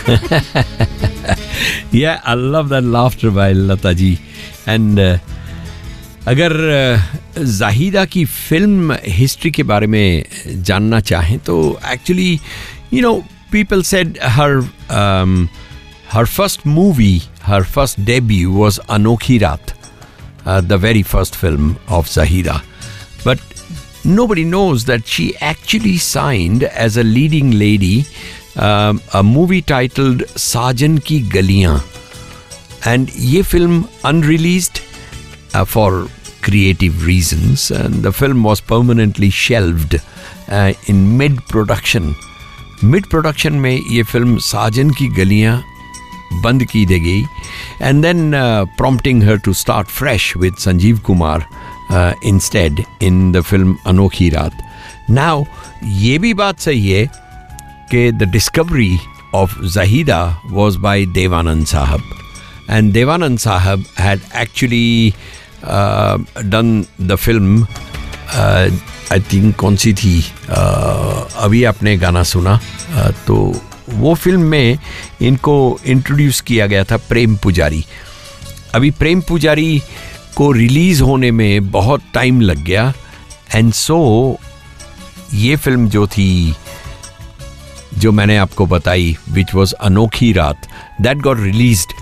Yeah, I love that laughter by Lata ji. And अगर जाहिदा की film history के बारे में जानना चाहें तो actually people said her first movie, her first debut was Anokhi Raat, the very first film of Zahida. But nobody knows that she actually signed as a leading lady a movie titled Saajan Ki Galiyan. And ye film unreleased for creative reasons, and the film was permanently shelved in mid-production. Mid-production में ये film साजन की गलियां बंद की दे गई, and then prompting her to start fresh with Sanjeev Kumar instead in the film Anokhi Raat. Now ये भी बात सही है कि the discovery of Zahida was by Devanand Sahab, and Devanand Sahab had actually done the film. I think कौन सी थी, अभी आपने गाना सुना, तो वो फिल्म में इनको इंट्रोड्यूस किया गया था प्रेम पुजारी. अभी प्रेम पुजारी को रिलीज़ होने में बहुत टाइम लग गया, एंड सो ये फिल्म जो थी जो मैंने आपको बताई, विच वॉज अनोखी रात, that got released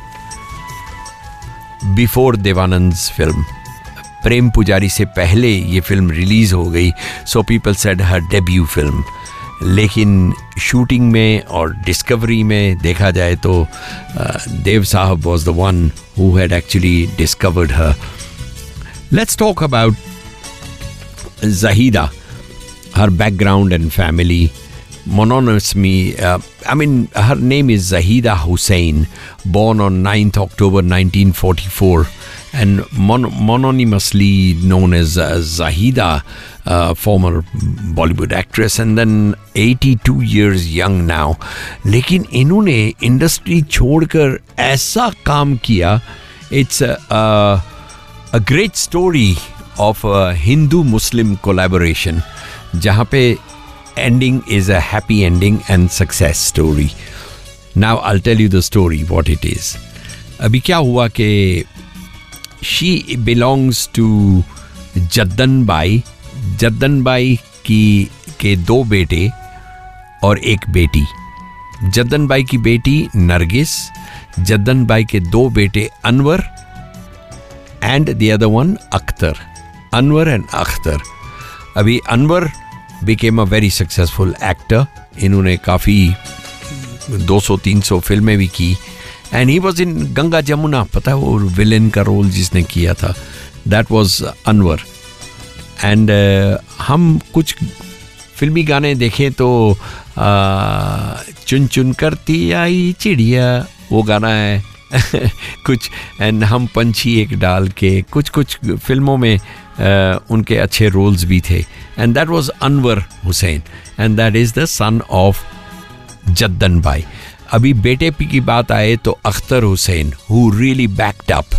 before देवानंद्स film. प्रेम पुजारी से पहले ये फिल्म रिलीज हो गई, सो पीपल सेड हर डेब्यू फिल्म. लेकिन शूटिंग में और डिस्कवरी में देखा जाए तो देव साहब was the one who had actually discovered her. Let's talk about Zahida, her background and family. Mononymy, I mean, her name is Zahida Hussain, born on 9th October 1944, and mononymously known as Zahida, former Bollywood actress, and then 82 years young now. लेकिन इन्होंने industry छोड़कर ऐसा काम किया. It's a great story of a Hindu-Muslim collaboration, जहाँ पे ending is a happy ending and success story. Now I'll tell you the story what it is. अभी क्या हुआ कि she belongs to Jaddan by के दो बेटे और एक बेटी. जद्दन बाई की बेटी नरगिस, जद्दन बाई के दो बेटे Anwar and the other one Akhtar. Anwar and Akhtar. अभी Anwar became a very successful actor. इन्होंने काफ़ी 200-300 फिल्में भी की, and he was in Ganga Jamuna, पता है वो विलेन का रोल जिसने किया था, that was अनवर. and हम कुछ फिल्मी गाने देखें तो चुन चुन करती आई चिड़िया, वो गाना है कुछ, एंड हम पंछी एक डाल के, कुछ फिल्मों में उनके अच्छे रोल्स भी थे. And that was Anwar Hussain, and that is the son of Jaddan by. अभी बेटे की बात आए तो Akhtar Hussain, who really backed up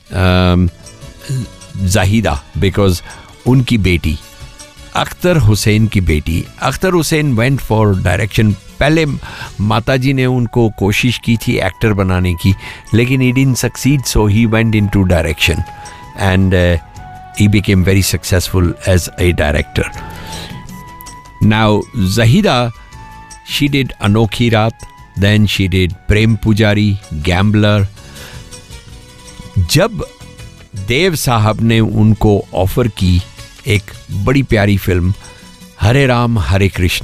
Zahida, because उनकी बेटी अख्तर हुसैन की बेटी, Akhtar Hussain went for direction. पहले माताजी ने उनको कोशिश की थी एक्टर बनाने की, लेकिन he didn't succeed, so he went into direction and he became very successful as a director. Now Zahida, she did Anokhi Raat, then she did Prem Pujari, Gambler. जब देव साहब ने उनको ऑफर की एक बड़ी प्यारी फिल्म हरे राम हरे कृष्ण,